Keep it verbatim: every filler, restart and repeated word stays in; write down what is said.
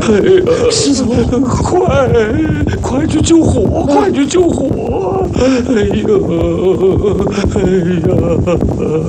哎呀，师傅，快快去救火！快去救火！哎呀，哎呀！